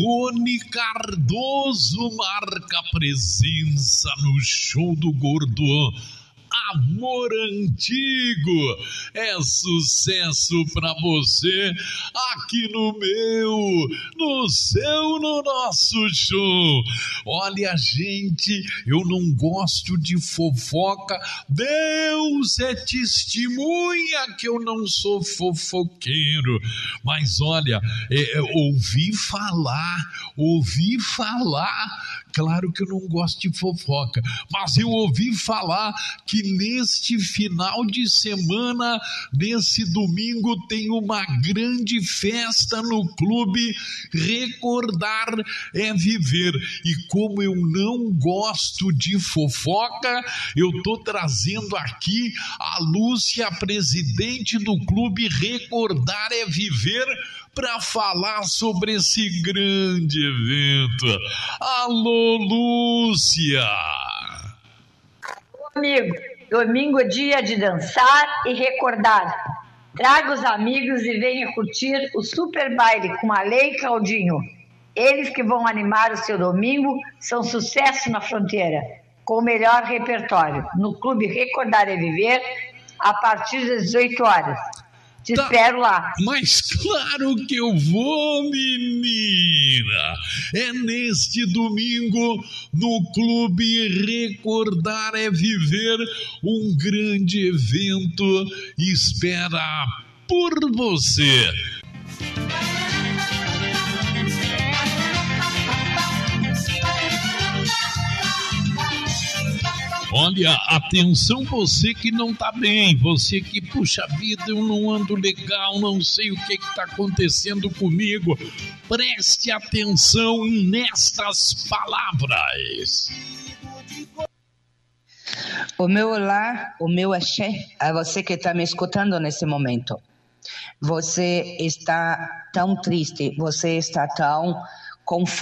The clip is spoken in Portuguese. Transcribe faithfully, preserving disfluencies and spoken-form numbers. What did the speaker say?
Rony Cardoso marca presença no show do Gordo. Amor Antigo é sucesso pra você aqui no meu, no seu, no nosso show. Olha, gente, eu não gosto de fofoca. Deus é testemunha que eu não sou fofoqueiro. Mas olha, é, ouvi falar, ouvi falar. Claro que eu não gosto de fofoca, mas eu ouvi falar que neste final de semana, nesse domingo, tem uma grande festa no clube Recordar é Viver. E como eu não gosto de fofoca, eu estou trazendo aqui a Lúcia, a presidente do clube Recordar é Viver, para falar sobre esse grande evento. Alô, Lúcia! Amigo, domingo é dia de dançar e recordar. Traga os amigos e venha curtir o super baile com a Lei e Claudinho. Eles que vão animar o seu domingo são sucesso na fronteira, com o melhor repertório, no Clube Recordar é Viver, a partir das dezoito horas. Te tá, espero lá. Mas claro que eu vou, menina. É neste domingo, no Clube Recordar é Viver, um grande evento espera por você. Olha, atenção você que não tá bem, você que, puxa vida, eu não ando legal, não sei o que que tá acontecendo comigo. Preste atenção nestas palavras. O meu olá, o meu axé a você que está me escutando nesse momento. Você está tão triste, você está tão confuso.